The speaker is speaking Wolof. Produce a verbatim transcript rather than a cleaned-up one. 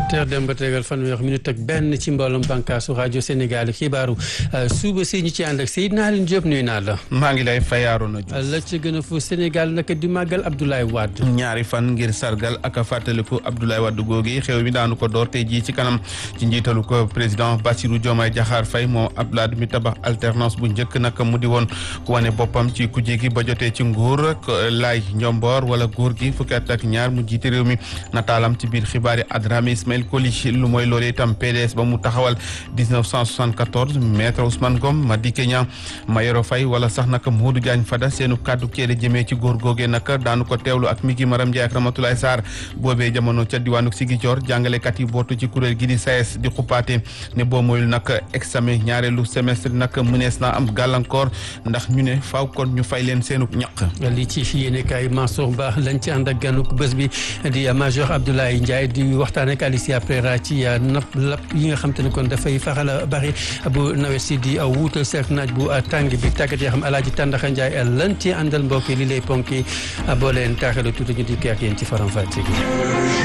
vingt heures dem ba tegal fanweer minute ak benn ci mbooloom bànkaasu rajo Sénégal xibaaru suba si ñu ci ànd ak Seydina Alioune Diop nuyu naa la. maa ngi lay fayaaru na la ci gën a fu Sénégal naka di màggal Abdoulaye Wade. ñaari fan ngir sargal ak fàttaliku Abdoulaye Wade googi xew mi daanu ko door tey jii ci kanam ci njiitalu ko président Bassirou Diomaye Diakhar Faye moom Abdoulaye mi tabax alternance bu njëkk nag mu di woon ku wane boppam ci kujje gi ba jotee ci nguur laay njomboor wala góor gi fukki at ak ñaar mu jiite réew mi nataalam ci biir xibaari Adrame Ismaël Koli lu mooy loolee itam P D S ba mu taxawal dix-neuf cent soixante-quatorze maître Ousmane Ngom Madické Niang Mayoro Faye wala sax nag Modou Diagne Fada seenu kàddu keede jëmee ci góor googee nag daanu ko teewlu ak Miki Maram Ndiaye ak Ramatoulaye Sarr boobee jamono ca diwaanu Ziguinchor jàngalekat yi bootu ci kuréel gi di S A E S di xupaate ne boo moyul nag examen ñaareelu semestre nag mënees naa am gàllankoor ndax ñu ne faaw kon ñu fay leen seenu ñaq. li ci yéene kay Mansour Ba lañ ci ànd ak ganuk bés bi di major Abdoulaye Ndiaye di waxtaan ak Alicia Prera ci napp lapp yi nga xam te ne kon dafay faral a bari bu nawet si di wuutal seet naaj bu tàng bi tàggat yoo xam Alaaji Tàndaxa Ndiaye lan ci àndal mbokk yi li lay ponki boo leen taaxalu tuuti ñu di kii ak yéen ci faram fàcce gi